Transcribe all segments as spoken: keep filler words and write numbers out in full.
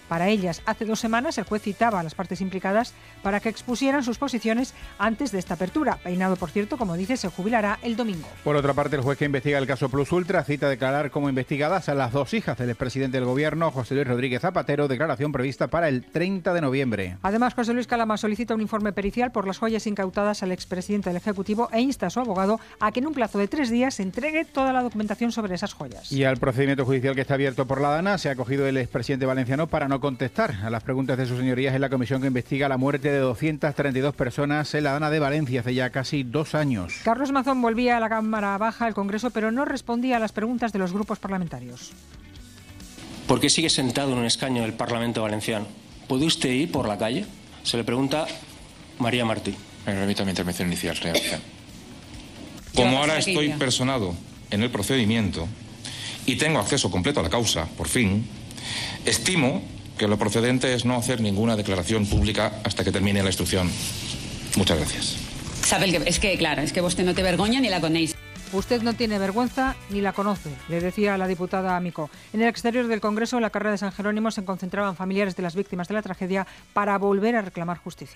para ellas. Hace dos semanas el juez citaba a las partes implicadas para que expusieran sus posiciones antes de esta apertura. Peinado, por cierto, como dice, se jubilará el domingo. Por otra parte, el juez que investiga el caso Plus Ultra cita a declarar como investigadas a las dos hijas del expresidente del Gobierno, José Luis Rodríguez Zapatero, declaración prevista para el treinta de noviembre. Además, José Luis Calama solicita un informe pericial por las joyas incautadas al expresidente del Ejecutivo e insta a su abogado a que en un plazo de tres días se entregue toda la documentación sobre esas joyas. Y al procedimiento judicial que está abierto por la DANA se ha acogido el expresidente valenciano para no contestar a las preguntas de sus señorías en la comisión que investiga la muerte de doscientas treinta y dos personas en la DANA de Valencia hace ya casi dos años. Carlos Mazón volvía a la Cámara Baja del Congreso, pero no respondía a las preguntas de los grupos parlamentarios. ¿Por qué sigue sentado en un escaño del Parlamento valenciano? ¿Puede usted ir por la calle? Se le pregunta María Martí. Me remito a mi intervención inicial, señor. Como ahora estoy personado en el procedimiento y tengo acceso completo a la causa, por fin, estimo que lo procedente es no hacer ninguna declaración pública hasta que termine la instrucción. Muchas gracias. Sabe el que, es que, claro, es que usted no te vergoña ni la conéis. Usted no tiene vergüenza ni la conoce, le decía la diputada Amico. En el exterior del Congreso, en la carrera de San Jerónimo, se concentraban familiares de las víctimas de la tragedia para volver a reclamar justicia.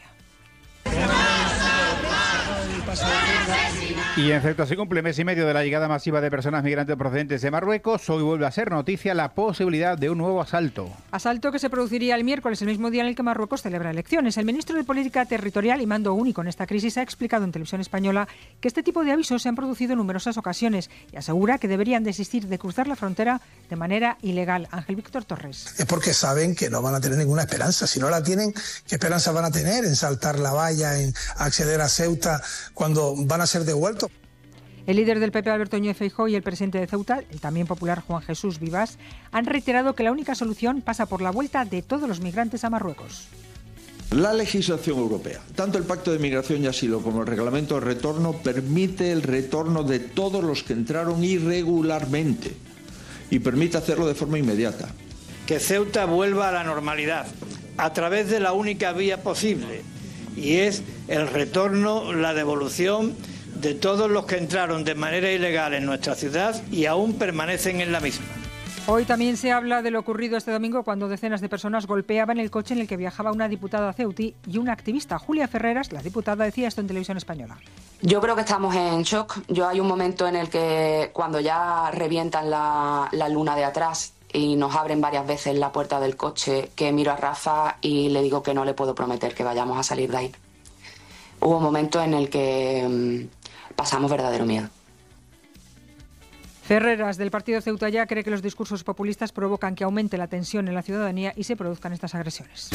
Y en efecto, así cumple mes y medio de la llegada masiva de personas migrantes procedentes de Marruecos. Hoy vuelve a ser noticia la posibilidad de un nuevo asalto. Asalto que se produciría el miércoles, el mismo día en el que Marruecos celebra elecciones. El ministro de Política Territorial y mando único en esta crisis ha explicado en televisión española que este tipo de avisos se han producido en numerosas ocasiones y asegura que deberían desistir de cruzar la frontera de manera ilegal. Ángel Víctor Torres. Es porque saben que no van a tener ninguna esperanza. Si no la tienen, ¿qué esperanza van a tener en saltar la valla, en acceder a Ceuta cuando van a ser devueltos? El líder del P P, Alberto Núñez Feijóo, y el presidente de Ceuta, el también popular Juan Jesús Vivas, han reiterado que la única solución pasa por la vuelta de todos los migrantes a Marruecos. La legislación europea, tanto el Pacto de Migración y Asilo como el Reglamento de Retorno, permite el retorno de todos los que entraron irregularmente y permite hacerlo de forma inmediata. Que Ceuta vuelva a la normalidad a través de la única vía posible, y es el retorno, la devolución de todos los que entraron de manera ilegal en nuestra ciudad y aún permanecen en la misma. Hoy también se habla de lo ocurrido este domingo cuando decenas de personas golpeaban el coche en el que viajaba una diputada ceutí y una activista. Julia Ferreras, la diputada, decía esto en televisión española. Yo creo que estamos en shock. Yo hay un momento en el que cuando ya revientan la, la luna de atrás y nos abren varias veces la puerta del coche, que miro a Rafa y le digo que no le puedo prometer que vayamos a salir de ahí. Hubo un momento en el que mmm, pasamos verdadero miedo. Ferreras, del partido Ceuta Ya, cree que los discursos populistas provocan que aumente la tensión en la ciudadanía y se produzcan estas agresiones.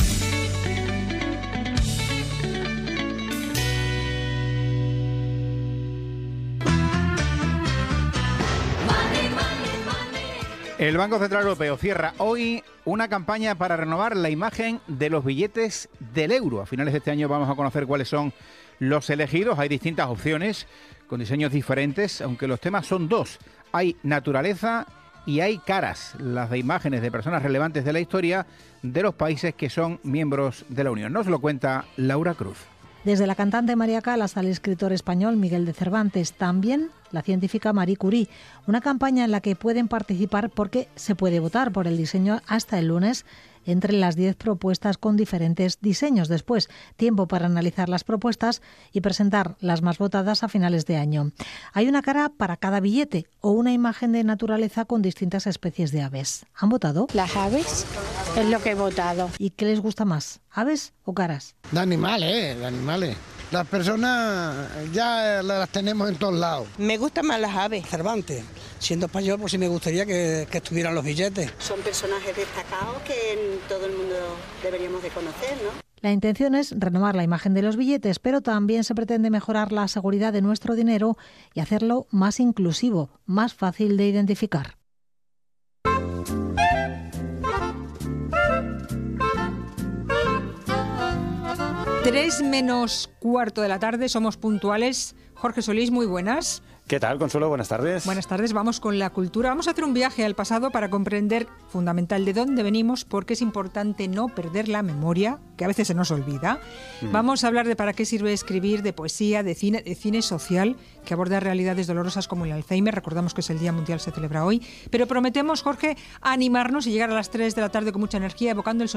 El Banco Central Europeo cierra hoy una campaña para renovar la imagen de los billetes del euro. A finales de este año vamos a conocer cuáles son los elegidos. Hay distintas opciones con diseños diferentes, aunque los temas son dos. Hay naturaleza y hay caras, las de imágenes de personas relevantes de la historia de los países que son miembros de la Unión. Nos lo cuenta Laura Cruz. Desde la cantante María Callas al escritor español Miguel de Cervantes, también la científica Marie Curie. Una campaña en la que pueden participar porque se puede votar por el diseño hasta el lunes entre las diez propuestas con diferentes diseños. Después, tiempo para analizar las propuestas y presentar las más votadas a finales de año. Hay una cara para cada billete o una imagen de naturaleza con distintas especies de aves. ¿Han votado? Las aves es lo que he votado. ¿Y qué les gusta más, aves o caras? De animales, ¿eh? De animales. Las personas ya las tenemos en todos lados. Me gustan más las aves. Cervantes. Siendo español, pues sí me gustaría que, que estuvieran los billetes. Son personajes destacados que todo el mundo deberíamos de conocer, ¿no? La intención es renovar la imagen de los billetes, pero también se pretende mejorar la seguridad de nuestro dinero y hacerlo más inclusivo, más fácil de identificar. Tres menos cuarto de la tarde, somos puntuales. Jorge Solís, muy buenas. ¿Qué tal, Consuelo? Buenas tardes. Buenas tardes, vamos con la cultura. Vamos a hacer un viaje al pasado para comprender, fundamental, de dónde venimos, porque es importante no perder la memoria, que a veces se nos olvida. Mm. Vamos a hablar de para qué sirve escribir, de poesía, de cine, de cine social, que aborda realidades dolorosas como el Alzheimer. Recordamos que es el Día Mundial, se celebra hoy. Pero prometemos, Jorge, animarnos y llegar a las tres de la tarde con mucha energía, evocando el sonido